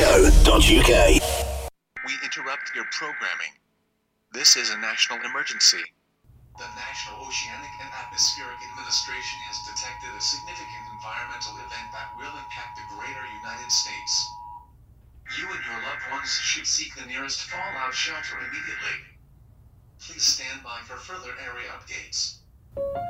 We interrupt your programming. This is a national emergency. The National Oceanic and Atmospheric Administration has detected a significant environmental event that will impact the greater United States. You and your loved ones should seek the nearest fallout shelter immediately. Please stand by for further area updates.